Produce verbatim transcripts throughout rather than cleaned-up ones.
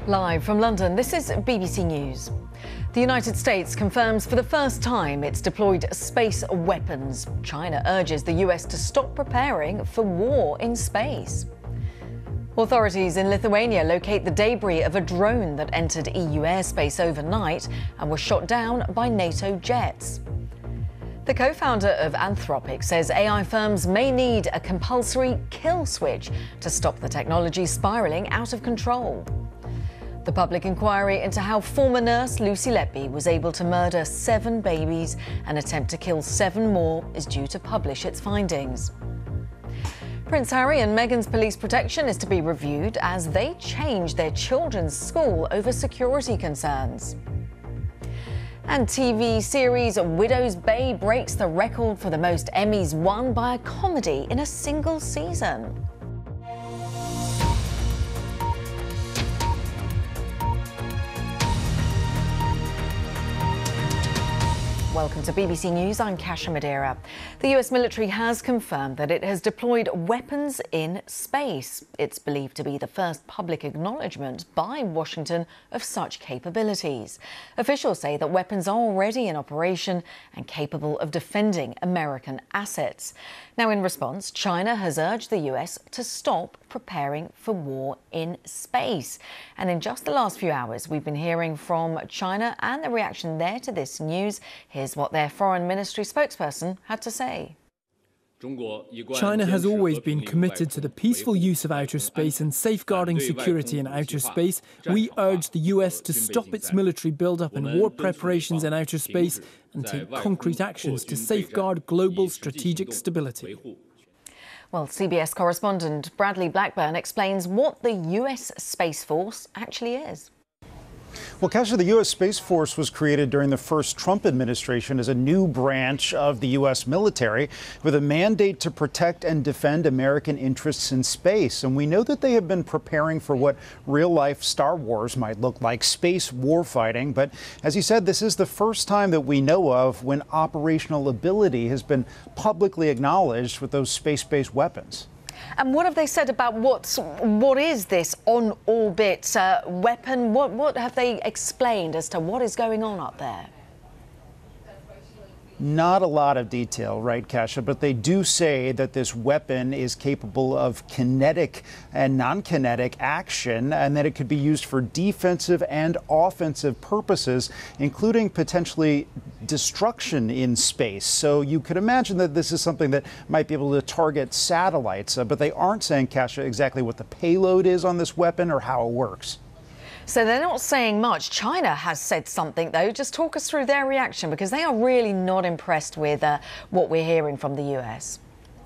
Live from London, this is B B C News. The United States confirms for the first time it's deployed space weapons. China urges the U S to stop preparing for war in space. Authorities in Lithuania locate the debris of a drone that entered E U airspace overnight and was shot down by NATO jets. The co-founder of Anthropic says A I firms may need a compulsory kill switch to stop the technology spiralling out of control. The public inquiry into how former nurse Lucy Letby was able to murder seven babies and attempt to kill seven more is due to publish its findings. Prince Harry and Meghan's police protection is to be reviewed as they change their children's school over security concerns. And T V series Widow's Bay breaks the record for the most Emmys won by a comedy in a single season. Welcome to B B C News, I'm Kasia Madeira. The U S military has confirmed that it has deployed weapons in space. It's believed to be the first public acknowledgement by Washington of such capabilities. Officials say that weapons are already in operation and capable of defending American assets. Now, in response, China has urged the U S to stop preparing for war in space. And in just the last few hours, we've been hearing from China and the reaction there to this news. Here's what their foreign ministry spokesperson had to say. China has always been committed to the peaceful use of outer space and safeguarding security in outer space. We urge the U S to stop its military build-up and war preparations in outer space and take concrete actions to safeguard global strategic stability. Well, C B S correspondent Bradley Blackburn explains what the U S Space Force actually is. Well, Kasia, the U S Space Force was created during the first Trump administration as a new branch of the U S military with a mandate to protect and defend American interests in space. And we know that they have been preparing for what real-life Star Wars might look like, space warfighting. But as you said, this is the first time that we know of when operational ability has been publicly acknowledged with those space-based weapons. And what have they said about what's, what is this on-orbit uh, weapon? What, what have they explained as to what is going on up there? Not a lot of detail, right, Kasia, but they do say that this weapon is capable of kinetic and non-kinetic action and that it could be used for defensive and offensive purposes, including potentially destruction in space. So you could imagine that this is something that might be able to target satellites, uh, but they aren't saying, Kasia, exactly what the payload is on this weapon or how it works. So they're not saying much. China has said something, though. Just talk us through their reaction, because they are really not impressed with uh, what we're hearing from the U S.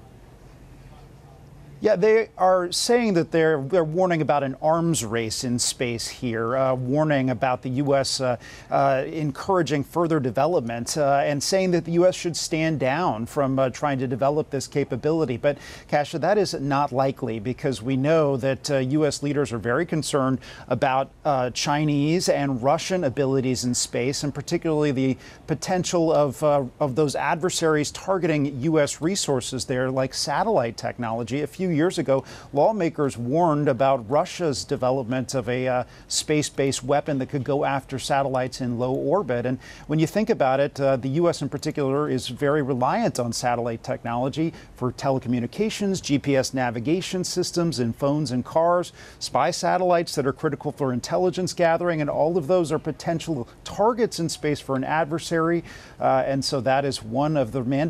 Yeah, they are saying that they're, they're warning about an arms race in space here, uh, warning about the U S uh, uh, encouraging further development uh, and saying that the U S should stand down from uh, trying to develop this capability. But, Kasia, that is not likely because we know that uh, U S leaders are very concerned about uh, Chinese and Russian abilities in space, and particularly the potential of, uh, of those adversaries targeting U S resources there, like satellite technology. A few years ago, lawmakers warned about Russia's development of a uh, space-based weapon that could go after satellites in low orbit. And when you think about it, uh, the U S in particular is very reliant on satellite technology for telecommunications, G P S navigation systems in phones and cars, spy satellites that are critical for intelligence gathering, and all of those are potential targets in space for an adversary. Uh, and so that is one of the mandates